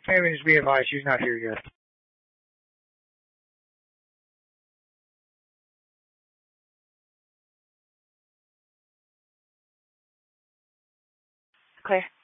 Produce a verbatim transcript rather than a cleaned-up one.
Families be advised, she's not here yet. Clear.